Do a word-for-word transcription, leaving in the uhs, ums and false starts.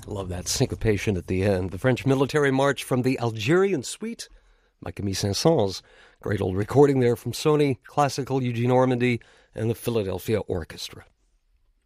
Love that syncopation at the end. The French military march from the Algerian Suite by Camille Saint-Saëns. Great old recording there from Sony Classical Eugene Ormandy and the Philadelphia Orchestra.